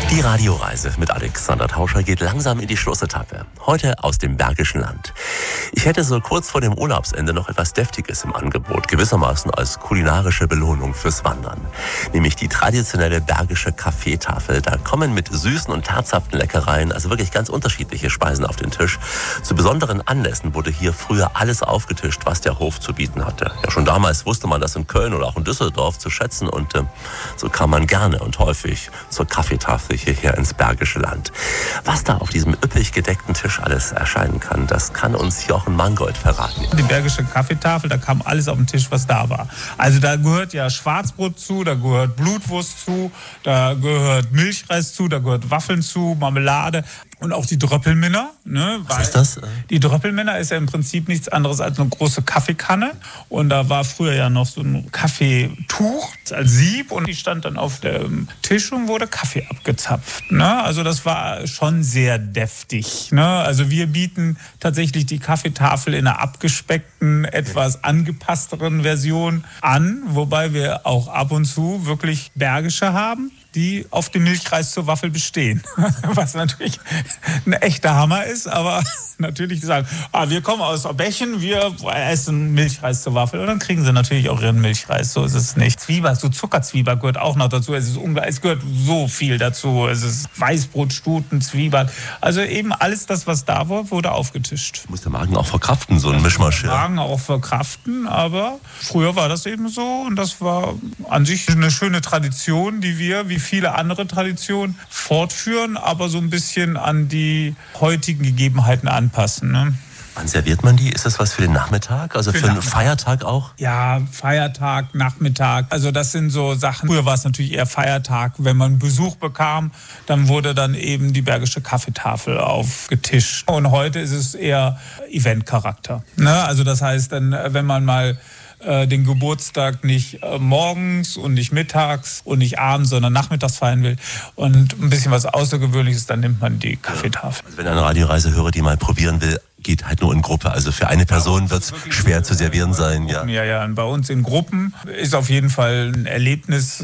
Die Radioreise mit Alexander Tauscher geht langsam in die Schlussetappe. Heute aus dem Bergischen Land. Ich hätte so kurz vor dem Urlaubsende noch etwas Deftiges im Angebot, gewissermaßen als kulinarische Belohnung fürs Wandern. Nämlich die traditionelle bergische Kaffeetafel. Da kommen mit süßen und herzhaften Leckereien, also wirklich ganz unterschiedliche Speisen auf den Tisch. Zu besonderen Anlässen wurde hier früher alles aufgetischt, was der Hof zu bieten hatte. Ja, schon damals wusste man das in Köln oder auch in Düsseldorf zu schätzen und so kam man gerne und häufig zur Kaffeetafel hierher ins Bergische Land. Was da auf diesem üppig gedeckten Tisch alles erscheinen kann, das kann uns Jochen Mangold verraten. Die bergische Kaffeetafel, da kam alles auf den Tisch, was da war. Also da gehört ja Schwarzbrot zu, da gehört Blutwurst zu, da gehört Milchreis zu, da gehört Waffeln zu, Marmelade. Und auch die Dröppelminner. Ne? Was ist das? Die Dröppelminner ist ja im Prinzip nichts anderes als eine große Kaffeekanne. Und da war früher ja noch so ein Kaffeetuch als Sieb. Und die stand dann auf dem Tisch und wurde Kaffee abgezapft. Ne? Also das war schon sehr deftig. Ne? Also wir bieten tatsächlich die Kaffeetafel in einer abgespeckten, etwas angepassteren Version an. Wobei wir auch ab und zu wirklich bergische haben, die auf dem Milchreis zur Waffel bestehen. Was natürlich ein echter Hammer ist, aber natürlich sagen, wir kommen aus Bächen, wir essen Milchreis zur Waffel. Und dann kriegen sie natürlich auch ihren Milchreis. So ist es nicht. Zwieback, so Zuckerzwieback gehört auch noch dazu. Es gehört so viel dazu. Es ist Weißbrot, Stuten, Zwieback. Also eben alles das, was da war, wurde aufgetischt. Muss der Magen auch verkraften, so ein Mischmasch. Der Magen auch verkraften, aber früher war das eben so. Und das war an sich eine schöne Tradition, die wir, wie viele andere Traditionen, fortführen, aber so ein bisschen an die heutigen Gegebenheiten anpassen. Ne? Wann serviert man die? Ist das was für den Nachmittag? Also für einen Feiertag auch? Ja, Feiertag, Nachmittag. Also das sind so Sachen. Früher war es natürlich eher Feiertag. Wenn man Besuch bekam, dann wurde dann eben die bergische Kaffeetafel aufgetischt. Und heute ist es eher Eventcharakter. Ne? Also das heißt, dann, wenn man mal den Geburtstag nicht morgens und nicht mittags und nicht abends, sondern nachmittags feiern will und ein bisschen was Außergewöhnliches, dann nimmt man die Kaffeetafel. Also wenn ein Radioreisehörer die mal probieren will, geht halt nur in Gruppe. Also für eine Person wird es schwer zu servieren sein. Ja. Ja, und bei uns in Gruppen ist auf jeden Fall ein Erlebnis.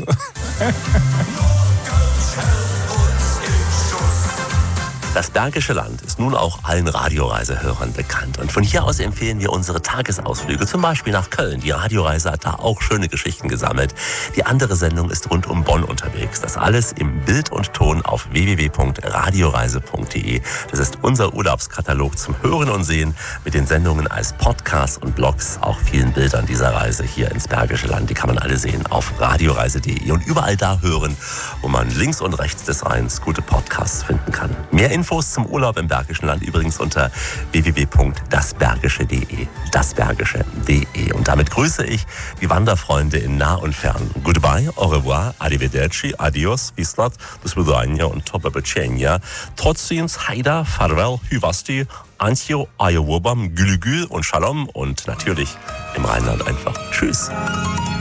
Das Bergische Land ist nun auch allen Radioreisehörern bekannt. Und von hier aus empfehlen wir unsere Tagesausflüge, zum Beispiel nach Köln. Die Radioreise hat da auch schöne Geschichten gesammelt. Die andere Sendung ist rund um Bonn unterwegs. Das alles im Bild und Ton auf www.radioreise.de. Das ist unser Urlaubskatalog zum Hören und Sehen mit den Sendungen als Podcasts und Blogs, auch vielen Bildern dieser Reise hier ins Bergische Land. Die kann man alle sehen auf radioreise.de und überall da hören, wo man links und rechts des Rheins gute Podcasts finden kann. Mehr Infos zum Urlaub im Bergischen Land übrigens unter www.dasbergische.de. dasbergische.de. Und damit grüße ich die Wanderfreunde in nah und fern. Goodbye, au revoir, arrivederci, adios, vislat, do svidania und to побачення. Trotzins, Haida, farewell, hyvasti, Antjo, Ayowobam, Gülügül und Shalom und natürlich im Rheinland einfach Tschüss.